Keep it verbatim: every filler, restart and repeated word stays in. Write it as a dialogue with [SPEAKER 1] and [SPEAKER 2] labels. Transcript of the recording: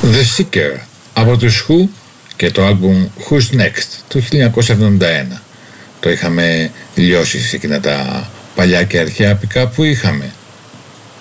[SPEAKER 1] The Seeker από τους Who και το άλμπουμ Who's Next το χίλια εννιακόσια εβδομήντα ένα. Το είχαμε λιώσει σε εκείνα τα παλιά και αρχαία pick-up που είχαμε.